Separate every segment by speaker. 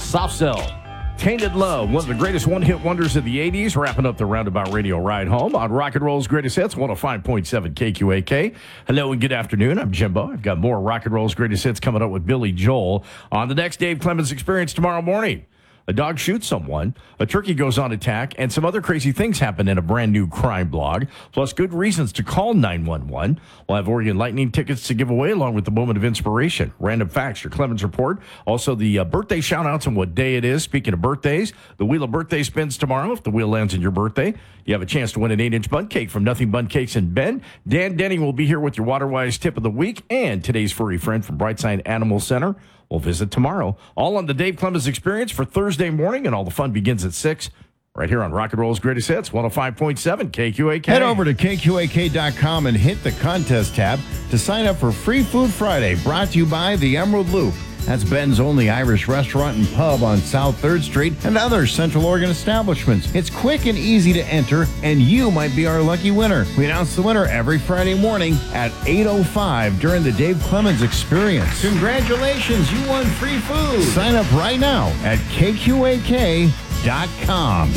Speaker 1: Soft Cell. Tainted Love, one of the greatest one-hit wonders of the 80s, wrapping up the Roundabout Radio ride home on Rock and Roll's Greatest Hits, 105.7 KQAK. Hello and good afternoon. I'm Jimbo. I've got more Rock and Roll's Greatest Hits coming up with Billy Joel on the next Dave Clemens Experience tomorrow morning. A dog shoots someone, a turkey goes on attack, and some other crazy things happen in a brand new crime blog, plus good reasons to call 911. We'll have Oregon Lightning tickets to give away along with the moment of inspiration. Random facts, your Clemens Report. Also, the birthday shout-outs and what day it is. Speaking of birthdays, the Wheel of Birthday spins tomorrow. If the wheel lands in your birthday, you have a chance to win an 8-inch bun cake from Nothing Bun Cakes in Bend. Dan Denning will be here with your Waterwise tip of the week, and today's furry friend from Brightside Animal Center will visit tomorrow. All on the Dave Clemens Experience for Thursday morning, and all the fun begins at 6 right here on Rock and Roll's Greatest Hits, 105.7 KQAK.
Speaker 2: Head over to KQAK.com and hit the contest tab to sign up for Free Food Friday, brought to you by the Emerald Loop. That's Ben's only Irish restaurant and pub on South 3rd Street and other Central Oregon establishments. It's quick and easy to enter, and you might be our lucky winner. We announce the winner every Friday morning at 8:05 during the Dave Clemens Experience. Congratulations, you won free food. Sign up right now at KQAK.com.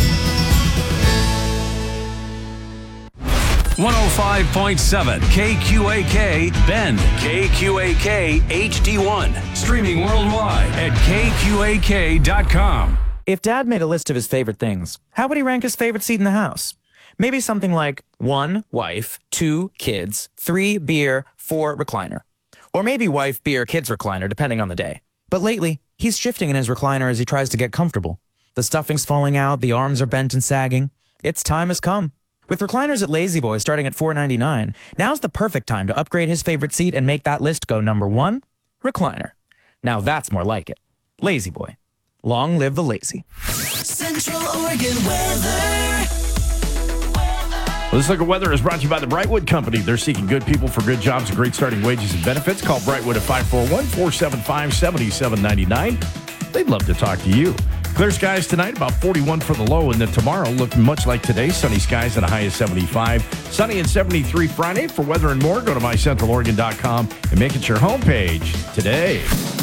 Speaker 3: 105.7 KQAK Bend, KQAK HD1, streaming worldwide at KQAK.com.
Speaker 4: If Dad made a list of his favorite things, how would he rank his favorite seat in the house? Maybe something like 1, wife, 2, kids, 3, beer, 4, recliner. Or maybe wife, beer, kids, recliner, depending on the day. But lately, he's shifting in his recliner as he tries to get comfortable. The stuffing's falling out, the arms are bent and sagging. Its time has come. With recliners at Lazy Boy starting at $4.99, now's the perfect time to upgrade his favorite seat and make that list go number 1, recliner. Now that's more like it. Lazy Boy. Long live the lazy.
Speaker 5: Central Oregon weather.
Speaker 1: This look at weather is brought to you by the Brightwood Company. They're seeking good people for good jobs and great starting wages and benefits. Call Brightwood at 541-475-7799. They'd love to talk to you. Clear skies tonight, about 41 for the low, and then tomorrow looking much like today. Sunny skies and a high of 75. Sunny and 73 Friday. For weather and more, go to mycentraloregon.com and make it your homepage today.